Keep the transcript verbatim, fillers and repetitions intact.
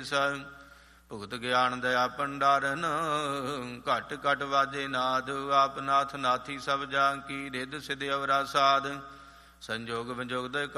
ਦੇਸ। ਭੁਗਤ ਗਿਆਨ ਦਇਆ ਭੰਡਾਰਨ ਘਟ ਘਟ ਵਾਜੇ ਨਾਦ। ਆਪ ਨਾਥ ਨਾਥੀ ਸਭ ਜਾਂ ਕੀ ਰਿੱਧ ਸਿਧ ਅਵਰਾ ਸਾਧ। ਸੰਜੋਗ ਵਿਜੋਗ ਦੇ